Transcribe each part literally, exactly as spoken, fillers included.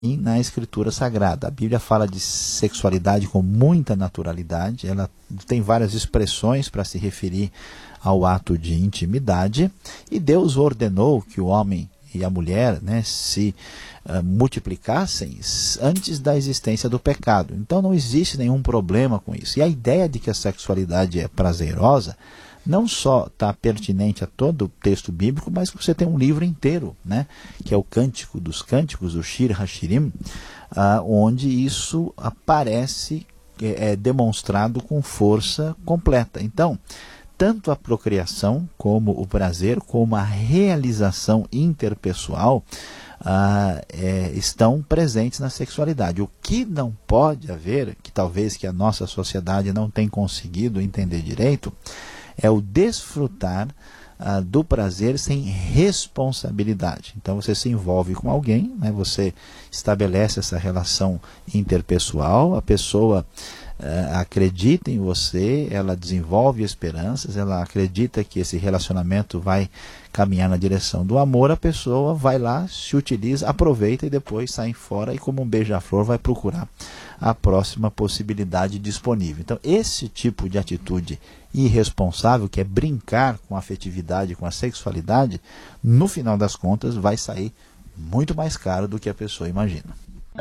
na Escritura Sagrada. A Bíblia fala de sexualidade com muita naturalidade, ela tem várias expressões para se referir ao ato de intimidade, e Deus ordenou que o homem e a mulher, né, se uh, multiplicassem antes da existência do pecado. Então não existe nenhum problema com isso. E a ideia de que a sexualidade é prazerosa não só está pertinente a todo o texto bíblico, mas que você tem um livro inteiro, né, que é o Cântico dos Cânticos, o Shir HaShirim, uh, onde isso aparece, é, é demonstrado com força completa. Então, tanto a procriação, como o prazer, como a realização interpessoal uh, é, estão presentes na sexualidade. O que não pode haver, que talvez que a nossa sociedade não tenha conseguido entender direito, é o desfrutar uh, do prazer sem responsabilidade. Então você se envolve com alguém, né, você estabelece essa relação interpessoal, a pessoa uh, acredita em você, ela desenvolve esperanças, ela acredita que esse relacionamento vai caminhar na direção do amor, a pessoa vai lá, se utiliza, aproveita e depois sai fora e, como um beija-flor, vai procurar a próxima possibilidade disponível. Então esse tipo de atitude irresponsável, que é brincar com a afetividade, com a sexualidade, no final das contas vai sair muito mais caro do que a pessoa imagina.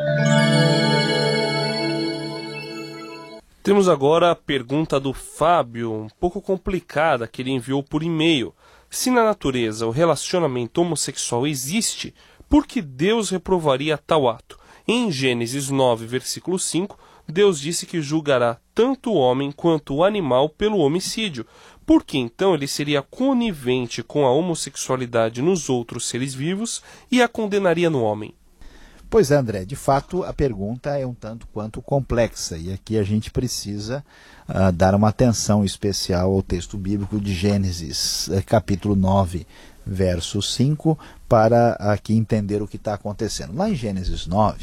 Temos agora a pergunta do Fábio, um pouco complicada, que ele enviou por e-mail. Se na natureza o relacionamento homossexual existe, por que Deus reprovaria tal ato? Em Gênesis nove, versículo cinco, Deus disse que julgará tanto o homem quanto o animal pelo homicídio. Por que então ele seria conivente com a homossexualidade nos outros seres vivos e a condenaria no homem? Pois é, André, de fato a pergunta é um tanto quanto complexa, e aqui a gente precisa uh, dar uma atenção especial ao texto bíblico de Gênesis, uh, capítulo nove, verso cinco, para aqui entender o que está acontecendo. Lá em Gênesis nove,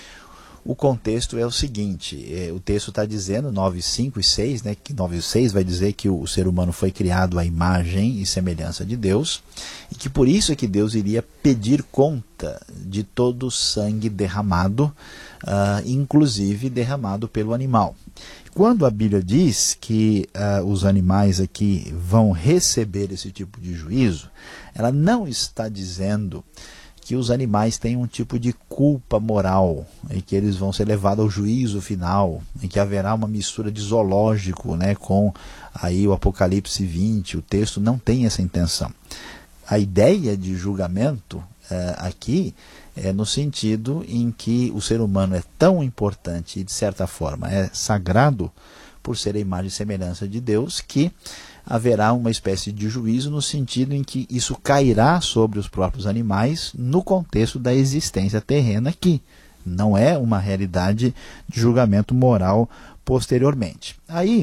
o contexto é o seguinte, é, o texto está dizendo, nove, cinco e seis, né, que nove e seis vai dizer que o, o ser humano foi criado à imagem e semelhança de Deus, e que por isso é que Deus iria pedir conta de todo o sangue derramado, uh, inclusive derramado pelo animal. Quando a Bíblia diz que uh, os animais aqui vão receber esse tipo de juízo, ela não está dizendo que os animais têm um tipo de culpa moral, e que eles vão ser levados ao juízo final, e que haverá uma mistura de zoológico, né, com aí o Apocalipse vinte, o texto não tem essa intenção. A ideia de julgamento eh, aqui é no sentido em que o ser humano é tão importante e, de certa forma, é sagrado por ser a imagem e semelhança de Deus, que haverá uma espécie de juízo no sentido em que isso cairá sobre os próprios animais no contexto da existência terrena, que não é uma realidade de julgamento moral posteriormente. Aí,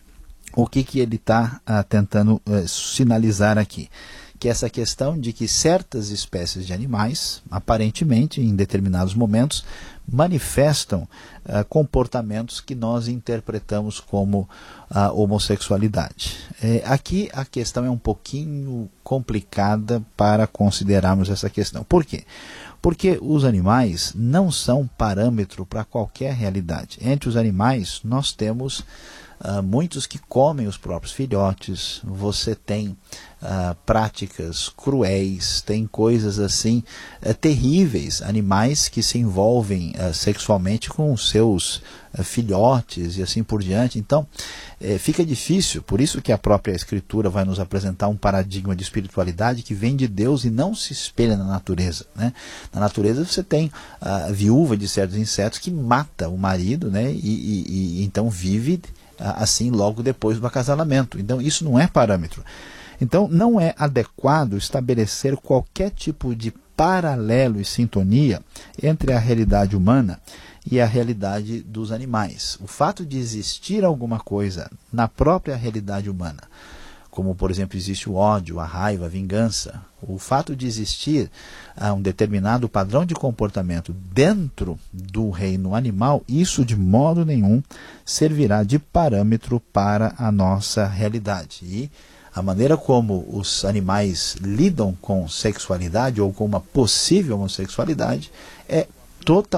o que, que ele está ah, tentando eh, sinalizar aqui? Que essa questão de que certas espécies de animais, aparentemente, em determinados momentos, manifestam uh, comportamentos que nós interpretamos como a uh, homossexualidade. É, aqui a questão é um pouquinho complicada para considerarmos essa questão. Por quê? Porque os animais não são parâmetro para qualquer realidade. Entre os animais, nós temos Uh, muitos que comem os próprios filhotes, você tem uh, práticas cruéis, tem coisas assim uh, terríveis, animais que se envolvem uh, sexualmente com os seus uh, filhotes e assim por diante. Então uh, fica difícil, por isso que a própria Escritura vai nos apresentar um paradigma de espiritualidade que vem de Deus e não se espelha na natureza, né? Na natureza você tem a viúva de certos insetos que mata o marido, né? e, e, e então vive assim logo depois do acasalamento. Então isso não é parâmetro. Então não é adequado estabelecer qualquer tipo de paralelo e sintonia entre a realidade humana e a realidade dos animais. O fato de existir alguma coisa na própria realidade humana, como por exemplo existe o ódio, a raiva, a vingança, o fato de existir uh, um determinado padrão de comportamento dentro do reino animal, isso de modo nenhum servirá de parâmetro para a nossa realidade. E a maneira como os animais lidam com sexualidade ou com uma possível homossexualidade é total